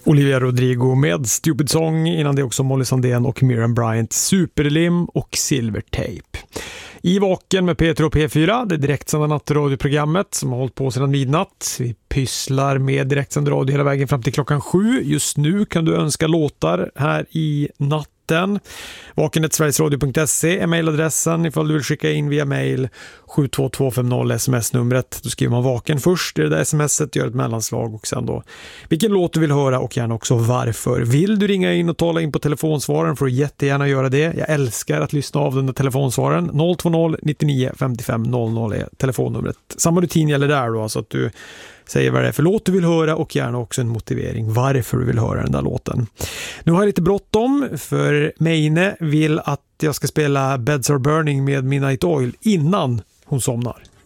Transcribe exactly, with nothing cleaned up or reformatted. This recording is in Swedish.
Olivia Rodrigo med Stupid Song, innan det också Molly Sandén och Miriam Bryant, Superlim och Silvertape. I Vaken med P tre och P fyra, det direktsända nattradioprogrammet som har hållit på sedan midnatt. Vi pysslar med direktsänd radio hela vägen fram till klockan sju. Just nu kan du önska låtar här i natten. Vakenet sverigesradio punkt se är mejladressen ifall du vill skicka in via mejl. Sju två två fem noll sms-numret. Då skriver man Vaken först i det där smset, gör ett mellanslag och sen då vilken låt du vill höra och gärna också varför. Vill du ringa in och tala in på telefonsvaren får du jättegärna göra det. Jag älskar att lyssna av den där telefonsvaren. noll två noll nittionio femtiofem noll noll är telefonnumret. Samma rutin gäller där då, så att du säger vad det är för låt du vill höra och gärna också en motivering varför du vill höra den där låten. Nu har jag lite bråttom för Meine vill att jag ska spela Beds Are Burning med Midnight Oil innan hon somnar.